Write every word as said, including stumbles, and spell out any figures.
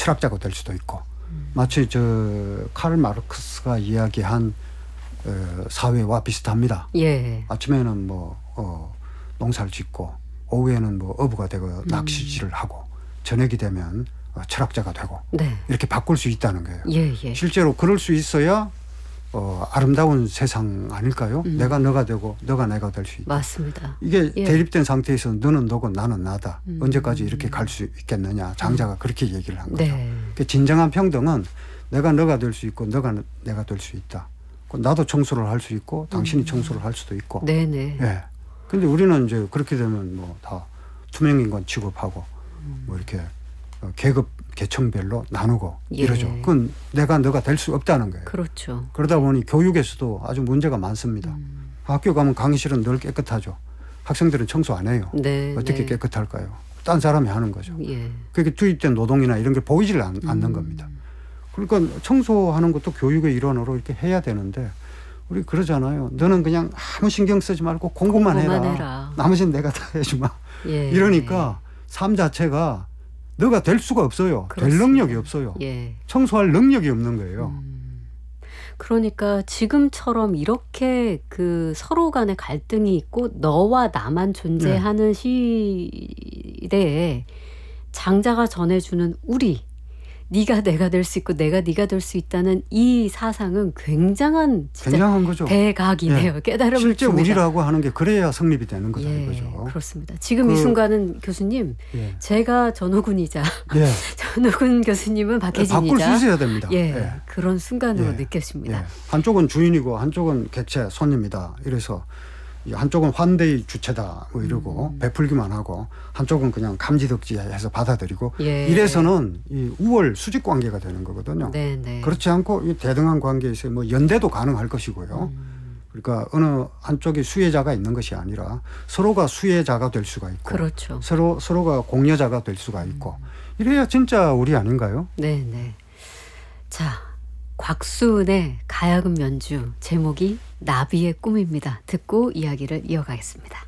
철학자가 될 수도 있고 음. 마치 저 칼 마르크스가 이야기한 어, 사회와 비슷합니다. 예. 아침에는 뭐 어, 농사를 짓고 오후에는 뭐 어부가 되고 음. 낚시질을 하고 저녁이 되면 어, 철학자가 되고 네. 이렇게 바꿀 수 있다는 거예요. 예, 예. 실제로 그럴 수 있어야 어, 아름다운 세상 아닐까요? 음. 내가 너가 되고 너가 내가 될 수 있다. 맞습니다. 이게 예. 대립된 상태에서 너는 너고 나는 나다. 음. 언제까지 이렇게 갈 수 있겠느냐. 장자가 음. 그렇게 얘기를 한 거죠. 네. 그러니까 진정한 평등은 내가 너가 될 수 있고 너가 내가 될 수 있다. 나도 청소를 할 수 있고 당신이 음. 청소를 할 수도 있고. 네네. 예. 근데 우리는 이제 그렇게 되면 뭐 다 투명인간 취급하고 음. 뭐 이렇게 계급 계층별로 나누고 예. 이러죠. 그건 내가 너가 될 수 없다는 거예요. 그렇죠. 그러다 보니 교육에서도 아주 문제가 많습니다. 음. 학교 가면 강의실은 늘 깨끗하죠. 학생들은 청소 안 해요. 네, 어떻게 네. 깨끗할까요? 딴 사람이 하는 거죠. 예. 그게 투입된 노동이나 이런 게 보이질 않, 음. 않는 겁니다. 그러니까 청소하는 것도 교육의 일환으로 이렇게 해야 되는데 우리 그러잖아요. 너는 그냥 아무 신경 쓰지 말고 공부만, 공부만 해라. 해라. 나머지는 내가 다 해주마. 예. 이러니까 삶 자체가 너가 될 수가 없어요. 그렇습니다. 될 능력이 없어요. 예. 청소할 능력이 없는 거예요. 음. 그러니까 지금처럼 이렇게 그 서로 간의 갈등이 있고 너와 나만 존재하는 예. 시대에 장자가 전해주는 우리 네가 내가 될 수 있고 내가 네가 될 수 있다는 이 사상은 굉장한 진짜 굉장한 거죠. 대각이네요. 예. 깨달음을 실제 줍니다. 우리라고 하는 게 그래야 성립이 되는 거죠. 예, 이거죠. 그렇습니다. 지금 그, 이 순간은 교수님 예. 제가 전호근이자 예. 전호근 교수님은 박혜진이자 바꿀 수 있어야 됩니다. 예, 예. 그런 순간으로 예. 느껴집니다. 예. 한쪽은 주인이고 한쪽은 객체 손님이다. 이래서 한쪽은 환대의 주체다 뭐 이러고 음. 베풀기만 하고 한쪽은 그냥 감지덕지해서 받아들이고 예. 이래서는 이 우월 수직 관계가 되는 거거든요. 네네. 그렇지 않고 이 대등한 관계에서 뭐 연대도 가능할 것이고요. 음. 그러니까 어느 한쪽에 수혜자가 있는 것이 아니라 서로가 수혜자가 될 수가 있고 그렇죠. 서로 서로가 공여자가 될 수가 있고 음. 이래야 진짜 우리 아닌가요? 네네. 자. 곽수은의 가야금 연주 제목이 나비의 꿈입니다. 듣고 이야기를 이어가겠습니다.